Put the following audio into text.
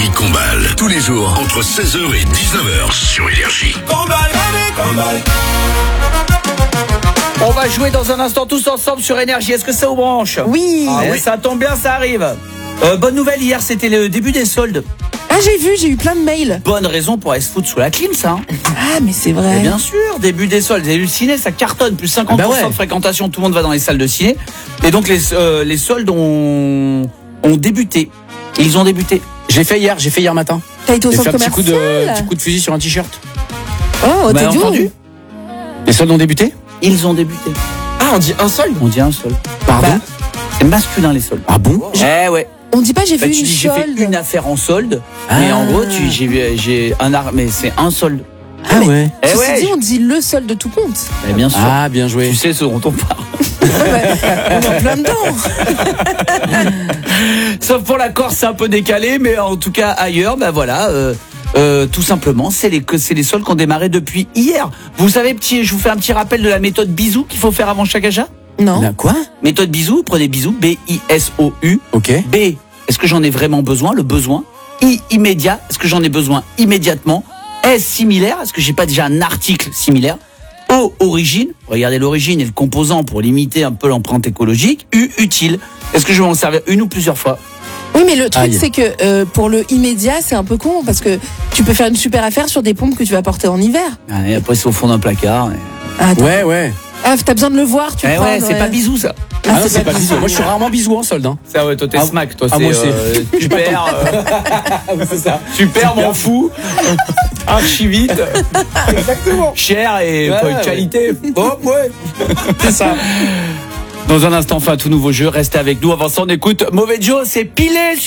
Rémi Combal, tous les jours, entre 16h et 19h sur Énergie. On va jouer dans un instant tous ensemble sur Énergie. Est-ce que ça vous branche? Oui. Oui. Ça tombe bien, ça arrive. Bonne nouvelle, hier c'était le début des soldes. Ah, j'ai eu plein de mails. Bonne raison pour aller se foutre sous la clim, ça. Ah, mais c'est vrai. Et bien sûr, début des soldes. Vous avez vu le ciné, ça cartonne. Plus 50% de fréquentation, tout le monde va dans les salles de ciné. Et donc les soldes ont débuté. Ils ont débuté. J'ai fait hier matin. T'as été au J'ai fait centre un commercial. petit coup de fusil sur un t-shirt. Oh, t'es doux. entendu. Les soldes ont débuté? Ils ont débuté. Ah, on dit un solde? On dit un solde. Pardon? C'est masculin les soldes. Ah bon? Eh ouais. On dit pas j'ai fait Tu une dis j'ai fait solde. une affaire en solde, mais en gros j'ai un mais c'est un solde. Ah ouais. Eh Ceci ouais. dit, on dit le solde de tout compte. Eh bien sûr. Ah, bien joué. Tu sais ce dont on parle. On est en plein dedans. Sauf pour la Corse, c'est un peu décalé, mais en tout cas ailleurs, ben voilà. Tout simplement, c'est les soldes qui ont démarré depuis hier. Vous savez, je vous fais un petit rappel de la méthode bisou qu'il faut faire avant chaque achat. Non. Là, quoi? Méthode bisou, prenez bisou, B-I-S-O-U. Ok. B, est-ce que j'en ai vraiment besoin? Le besoin. I, immédiat, est-ce que j'en ai besoin immédiatement? S, similaire, est-ce que j'ai pas déjà un article similaire? O, origine, regardez l'origine et le composant pour limiter un peu l'empreinte écologique. U, utile, est-ce que je vais m'en servir une ou plusieurs fois? Oui, mais le truc, Aïe. c'est que pour le immédiat, c'est un peu con parce que tu peux faire une super affaire sur des pompes que tu vas porter en hiver. Et après c'est au fond d'un placard. Ah, attends. Ouais. Ah, t'as besoin de le voir, tu prends. Ouais, c'est pas bisou ça. Ah non, c'est pas bisou. Moi, je suis rarement bisou en solde, hein. Ça ouais, toi t'es Ah, smack, toi ah, c'est moi aussi. super, C'est ça. super m'en fous, archi vite, Exactement. cher et Ouais, pas une ouais. qualité. Oh, ouais. C'est ça. Dans un instant, enfin, tout nouveau jeu, restez avec nous. Avant ça, on écoute Mauvais Joe, c'est pilé